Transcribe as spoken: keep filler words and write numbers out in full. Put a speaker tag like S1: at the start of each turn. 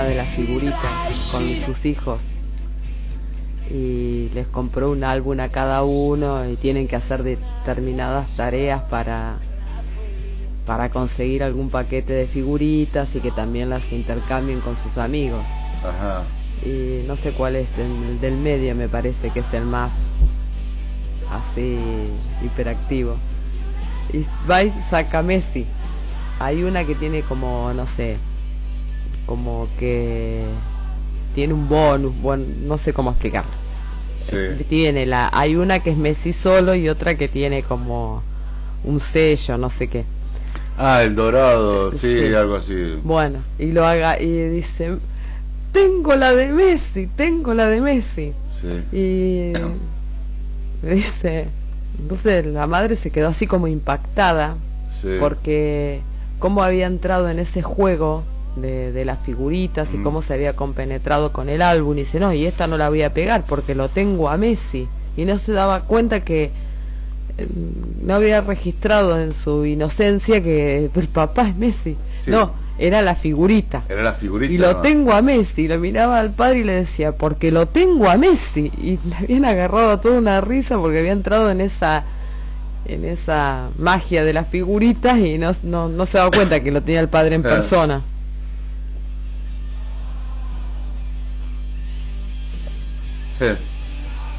S1: tema de las figuritas con sus hijos y les compró un álbum a cada uno y tienen que hacer determinadas tareas para para conseguir algún paquete de figuritas y que también las intercambien con sus amigos.
S2: Ajá.
S1: Y no sé cuál es, el del medio me parece que es el más así hiperactivo. Y va y saca Messi. Hay una que tiene como, no sé, como que tiene un bonus, bueno, no sé cómo explicarlo.
S2: Sí.
S1: Tiene la, hay una que es Messi solo y otra que tiene como un sello, no sé qué.
S2: Ah, el dorado, sí,
S1: Sí.
S2: algo así.
S1: Bueno, y lo haga y dice, tengo la de Messi, tengo la de Messi.
S2: Sí.
S1: Y dice, entonces la madre se quedó así como impactada,
S2: Sí.
S1: porque cómo había entrado en ese juego de, de las figuritas y
S2: Mm.
S1: cómo se había compenetrado con el álbum. Y dice, no, y esta no la voy a pegar porque lo tengo a Messi. Y no se daba cuenta que eh, no había registrado en su inocencia que el papá es Messi.
S2: Sí.
S1: No, era la figurita.
S2: Era la figurita.
S1: Y lo
S2: ¿no?
S1: tengo a Messi. Lo miraba al padre y le decía, porque lo tengo a Messi. Y le habían agarrado toda una risa porque había entrado en esa en esa magia de las figuritas y no, no, no se daba cuenta que lo tenía el padre en
S2: Claro.
S1: persona.
S2: Sí.